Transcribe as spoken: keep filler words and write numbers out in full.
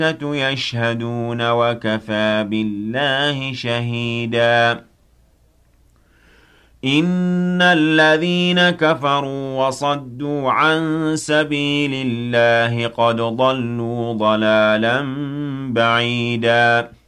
يشهدون وكفى بالله شهيدا إن الذين كفروا وصدوا عن سبيل الله قد ضلوا ضلالا بعيدا